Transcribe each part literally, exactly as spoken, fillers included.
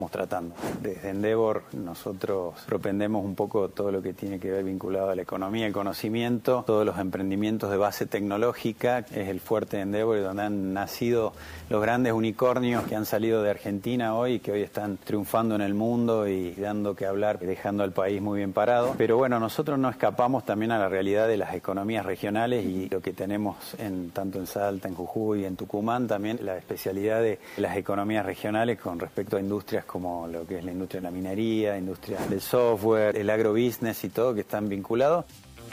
Estamos tratando. Desde Endeavor nosotros propendemos un poco todo lo que tiene que ver vinculado a la economía, el conocimiento, todos los emprendimientos de base tecnológica, es el fuerte de Endeavor, donde han nacido los grandes unicornios que han salido de Argentina hoy y que hoy están triunfando en el mundo y dando que hablar, dejando al país muy bien parado. Pero bueno, nosotros no escapamos también a la realidad de las economías regionales y lo que tenemos en tanto en Salta, en Jujuy, en Tucumán, también la especialidad de las economías regionales con respecto a industrias como lo que es la industria de la minería, industria del software, el agrobusiness y todo, que están vinculados.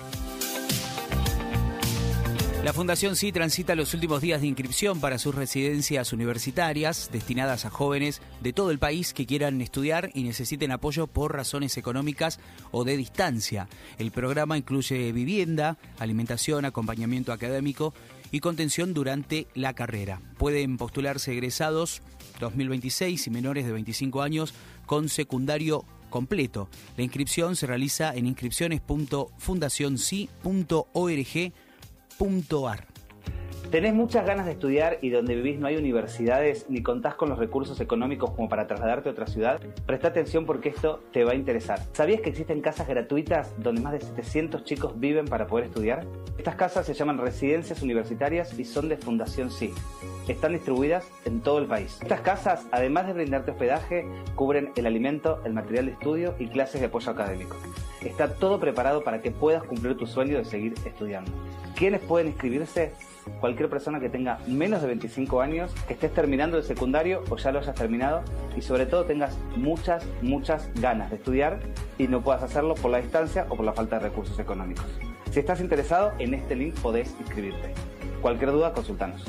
La Fundación Sí transita los últimos días de inscripción para sus residencias universitarias destinadas a jóvenes de todo el país que quieran estudiar y necesiten apoyo por razones económicas o de distancia. El programa incluye vivienda, alimentación, acompañamiento académico y contención durante la carrera. Pueden postularse egresados dos mil veintiséis y menores de veinticinco años con secundario completo. La inscripción se realiza en inscripciones punto fundación sí punto org punto ar. ¿Tenés muchas ganas de estudiar y donde vivís no hay universidades ni contás con los recursos económicos como para trasladarte a otra ciudad? Presta atención porque esto te va a interesar. ¿Sabías que existen casas gratuitas donde más de setecientos chicos viven para poder estudiar? Estas casas se llaman residencias universitarias y son de Fundación Sí. Están distribuidas en todo el país. Estas casas, además de brindarte hospedaje, cubren el alimento, el material de estudio y clases de apoyo académico. Está todo preparado para que puedas cumplir tu sueño de seguir estudiando. ¿Quiénes pueden inscribirse? Cualquier persona que tenga menos de veinticinco años, que estés terminando el secundario o ya lo hayas terminado y sobre todo tengas muchas, muchas ganas de estudiar y no puedas hacerlo por la distancia o por la falta de recursos económicos. Si estás interesado, en este link podés inscribirte. Cualquier duda, consultanos.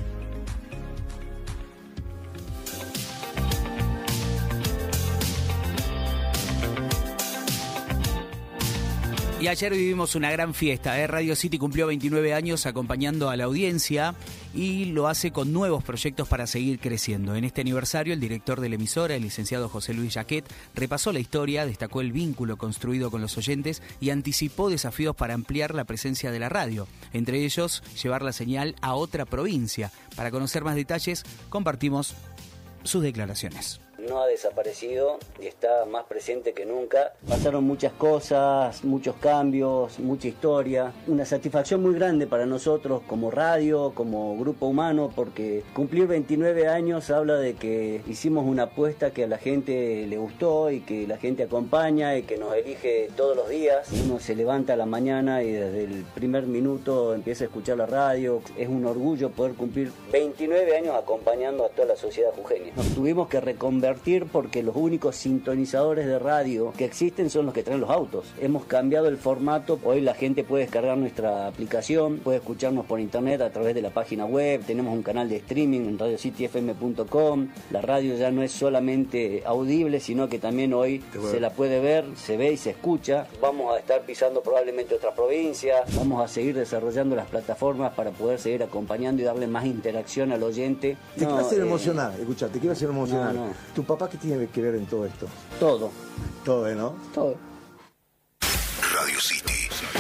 Y ayer vivimos una gran fiesta, ¿eh? Radio City cumplió veintinueve años acompañando a la audiencia y lo hace con nuevos proyectos para seguir creciendo. En este aniversario, el director de la emisora, el licenciado José Luis Jaquet, repasó la historia, destacó el vínculo construido con los oyentes y anticipó desafíos para ampliar la presencia de la radio. Entre ellos, llevar la señal a otra provincia. Para conocer más detalles, compartimos sus declaraciones. No ha desaparecido y está más presente que nunca. Pasaron muchas cosas, muchos cambios, mucha historia. Una satisfacción muy grande para nosotros como radio, como grupo humano, porque cumplir veintinueve años habla de que hicimos una apuesta que a la gente le gustó y que la gente acompaña y que nos elige todos los días. Uno se levanta a la mañana y desde el primer minuto empieza a escuchar la radio. Es un orgullo poder cumplir veintinueve años acompañando a toda la sociedad jujeña. Nos tuvimos que reconvertir porque los únicos sintonizadores de radio que existen son los que traen los autos. Hemos cambiado el formato, hoy la gente puede descargar nuestra aplicación, puede escucharnos por internet a través de la página web, tenemos un canal de streaming en radio city f m punto com, la radio ya no es solamente audible, sino que también hoy se la puede ver, se ve y se escucha. Vamos a estar pisando probablemente otras provincias, vamos a seguir desarrollando las plataformas para poder seguir acompañando y darle más interacción al oyente. Te no, quiero hacer eh, emocionar, escucha, te quiero hacer emocionar. No, no. ¿Tu papá qué tiene que ver en todo esto? Todo. Todo, ¿no? Todo. Radio City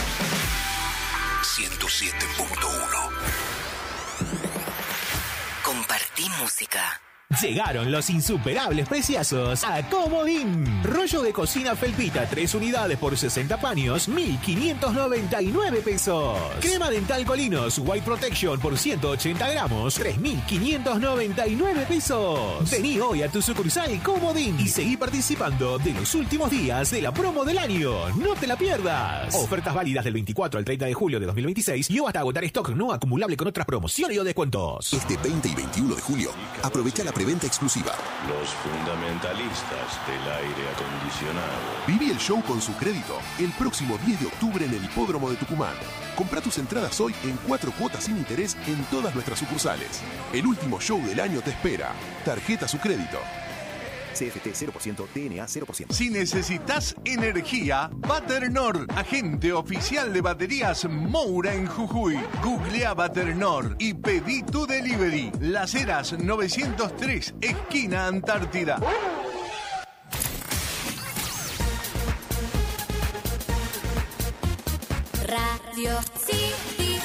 ciento siete punto uno. Compartí música. Llegaron los insuperables preciazos a Comodín. Rollo de cocina felpita, tres unidades por sesenta paños, mil quinientos noventa y nueve pesos. Crema dental Colinos White Protection por ciento ochenta gramos, tres mil quinientos noventa y nueve pesos. Vení hoy a tu sucursal Comodín y seguí participando de los últimos días de la promo del año. No te la pierdas. Ofertas válidas del veinticuatro al treinta de julio de dos mil veintiséis y o hasta agotar stock no acumulable con otras promociones o descuentos. Este veinte y veintiuno de julio, aprovecha la preventa exclusiva. Los fundamentalistas del aire acondicionado. Viví el show con su crédito el próximo diez de octubre en el Hipódromo de Tucumán. Compra tus entradas hoy en cuatro cuotas sin interés en todas nuestras sucursales. El último show del año te espera. Tarjeta su crédito. C F T cero por ciento, D N A cero por ciento. Si necesitas energía, Baternor, agente oficial de baterías Moura en Jujuy. Googlea Baternor y pedí tu delivery. Las Heras novecientos tres, esquina Antártida. Radio City.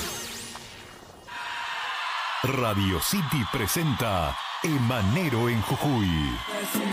Radio City presenta Emanero en Jujuy.